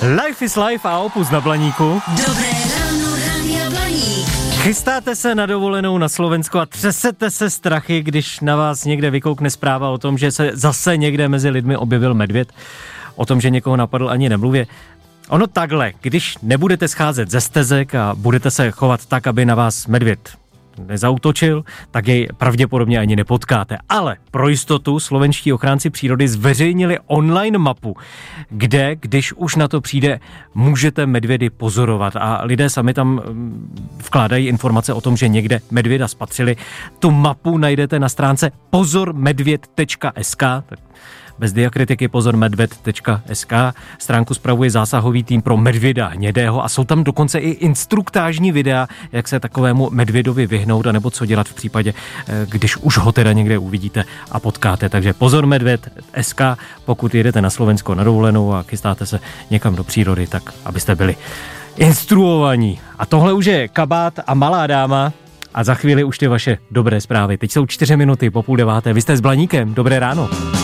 Life is life a Opus na Blaníku. Dobré ráno, Rádia Blaník. Chystáte se na dovolenou na Slovensku a třesete se strachy, když na vás někde vykoukne zpráva o tom, že se zase někde mezi lidmi objevil medvěd, o tom, že někoho napadl, ani nemluvě. Ono takhle, když nebudete scházet ze stezek a budete se chovat tak, aby na vás medvěd nezautočil, tak jej pravděpodobně ani nepotkáte. Ale pro jistotu slovenští ochránci přírody zveřejnili online mapu, kde, když už na to přijde, můžete medvědy pozorovat. A lidé sami tam vkládají informace o tom, že někde medvěda spatřili. Tu mapu najdete na stránce pozormedvěd.sk, tak bez diakritiky pozormedvěd.sk. Stránku spravuje zásahový tým pro medvěda hnědého a jsou tam dokonce i instruktážní videa, jak se takovému medvědovi vyhnout, anebo co dělat v případě, když už ho teda někde uvidíte a potkáte. Takže pozormedvěd.sk, pokud jedete na Slovensko na dovolenou a chystáte se někam do přírody, tak abyste byli instruovaní. A tohle už je Kabát a Malá dáma a za chvíli už ty vaše dobré zprávy. Teď jsou 4 minuty po 8:30. Vy jste s Blaníkem. Dobré ráno.